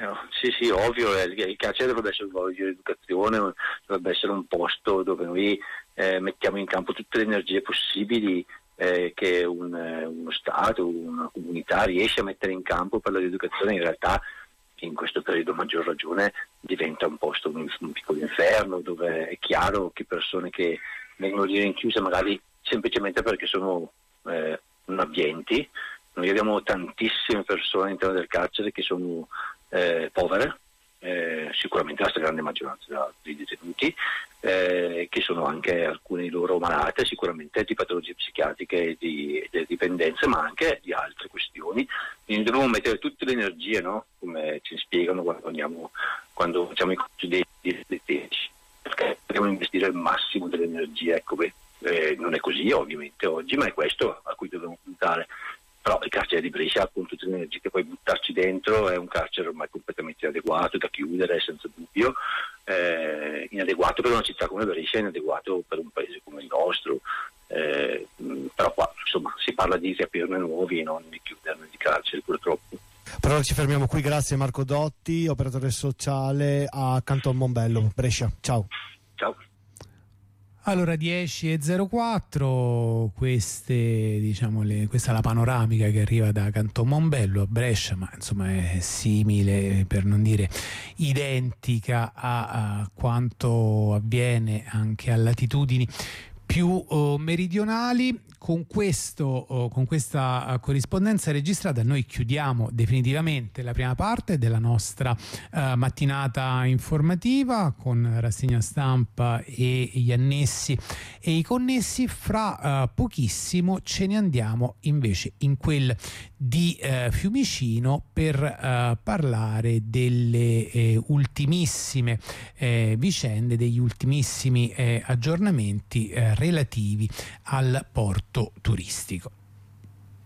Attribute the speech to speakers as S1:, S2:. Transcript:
S1: Sì, sì, ovvio, il carcere dovrebbe essere un luogo di educazione, dovrebbe essere un posto dove noi mettiamo in campo tutte le energie possibili che uno Stato, una comunità riesce a mettere in campo per l'educazione. In realtà in questo periodo a maggior ragione diventa un posto, un piccolo inferno, dove è chiaro che persone che vengono lì rinchiuse magari semplicemente perché sono non abbienti. Noi abbiamo tantissime persone all'interno del carcere che sono povere, sicuramente la stragrande maggioranza dei detenuti, che sono anche alcuni di loro malate sicuramente di patologie psichiatriche e di dipendenze, ma anche di altre questioni. Quindi dobbiamo mettere tutte le energie, no? Come ci spiegano quando facciamo i corsi dei tecnici, perché dobbiamo investire il massimo delle energie. Ecco, non è così ovviamente oggi, ma è questo a cui dobbiamo puntare. Però il carcere di Brescia, con tutte le energie che puoi buttarci dentro, è un carcere ormai completamente inadeguato, da chiudere senza dubbio, inadeguato per una città come Brescia, inadeguato per un paese come il nostro, però qua insomma si parla di riaprirne nuovi e non di chiuderne di carceri purtroppo.
S2: Però ci fermiamo qui, grazie Marco Dotti, operatore sociale a Canton Mombello, Brescia, ciao.
S1: Ciao.
S3: Allora 10:04, questa è la panoramica che arriva da Canton Mombello a Brescia, ma insomma è simile, per non dire identica a quanto avviene anche a latitudini più meridionali. Con questa corrispondenza registrata noi chiudiamo definitivamente la prima parte della nostra mattinata informativa con rassegna stampa e gli annessi e i connessi. Fra pochissimo ce ne andiamo invece in quel di Fiumicino per parlare delle ultimissime vicende, degli ultimissimi aggiornamenti relativi al porto turistico.